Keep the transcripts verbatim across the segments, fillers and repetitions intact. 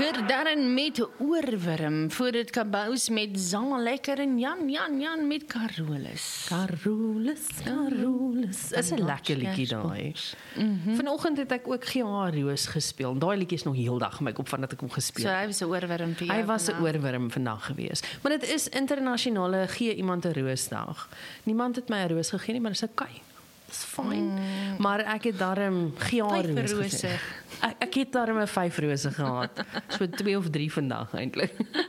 Vir Darren met oorwurm, voor dit Kabous met Zama Lekker en Jan, Jan, Jan met Carolus. Carolus, Carolus. Is 'n lekker liedjie daai. Mm-hmm. Vanoggend het ek ook G H Roos gespeel. Daai liedjie is nog heeldag my kop van dat ek hom gespeel. So hy was 'n oorwurm vir jou. Hy was 'n oorwurm vandag gewees. Maar dit is internasionale gee iemand 'n roosdag. Niemand het my 'n roos gegee nie, maar dit is okay. Dis fyn. Mm. Maar ek het darm G H roos rose. Ek, ek het darm 'n vyf rose gehad. So twee of drie vandag eintlik.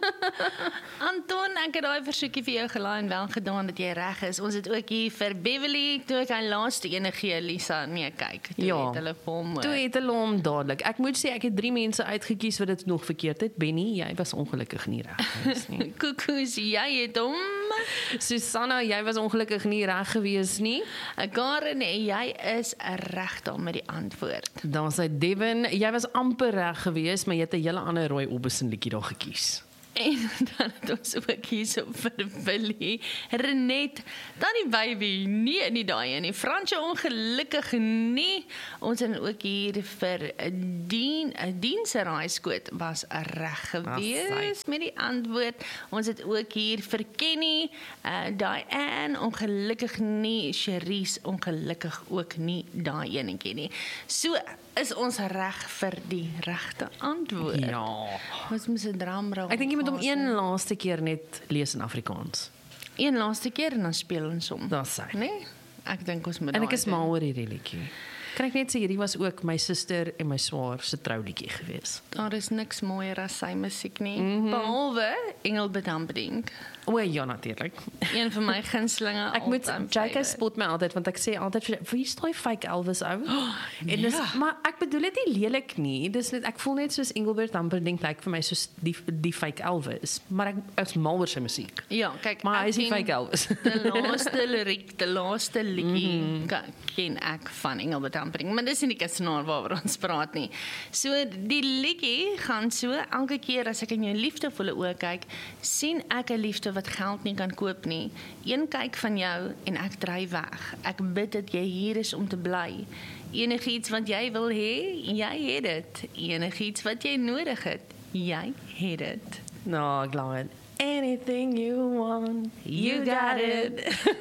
Anton, ek het daai versoekie vir jou gelaai en wel gedaan dat jy reg is. Ons het ook hier vir Beverly, toe ek hy laaste ene gee, Lisa, nee kyk, toe ja, het hulle vir hom. Toe het hulle hom dadelik. Ek moet sê ek het drie mense uitgekies wat dit nog verkeerd het. Benny, jy was ongelukkig nie reg gewees nie. Koekoes, jy het hom. Susanna, jy was ongelukkig nie reg gewees nie. Karen, jy is reg daar met die antwoord. Dan sê Devin, jy was amper reg gewees, maar jy het 'n hele ander rooi opbesin liedjie daar gekies. En dan het ons ook hier so vir Willie, Renet, dan die baby, nie in die daai nie, Fransje ongelukkig nie, ons het ook hier vir Dien, Dien se raaiskoot was reg gewees met die antwoord, ons het ook hier vir Kenny, uh, Diane, ongelukkig nie, Cherise, ongelukkig ook nie, daai enetjie nie. So, is ons reg vir die regte antwoord? Ja. Ons moet 'n drumroll. Ek dink jy moet hom een laaste keer net lees in Afrikaans. Een laaste keer en dan speel ons hom. Dis hy. Nee? Ek dink ons moet En ek daai is mal oor hierdie liedjie. Kan ek net sê hierdie was ook my suster en my swaar se trouliedjie gewees. Daar is niks mooier as sy musiek nie, Mhm. behalwe Engelbert Humperdinck. O ja, natuurlik. Een van my gunstelinge. Ek moet all-time J K favourite. spot my altyd want ek sê altyd vir wie is daai fake Elvis ou? Oh, en dis ja. maar ek bedoel dit nie lelik nie. Dis net ek voel net soos Engelbert Humperdinck lyk vir my soos die die fake Elvis, maar ek is mal oor sy musiek. Ja, kyk, Maar hy ek is nie ken fake Elvis. Die laaste liriek, die laaste liedjie Mhm. ka- ken ek van Engelbert Humperdinck, maar dis nie die kunstenaar waaroor ons praat nie. So die liedjie gaan so, elke keer as ek in jou liefdevolle oë kyk, sien ek 'n liefde wat geld nie kan koop nie. Een kyk van jou en ek dryf weg. Ek bid dat jy hier is om te bly. Enigiets wat jy wil hê, jy het dit. Enigiets wat jy nodig het, jy het dit. Nou, glad. Anything you want, you got it.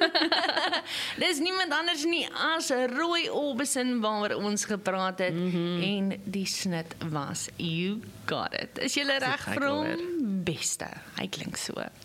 Dis niemand anders nie as Roy Orbison waaroor ons gepraat het, mm-hmm. en die snit was You Got It. Is jy reg vir hom? Beste. Hy klink so.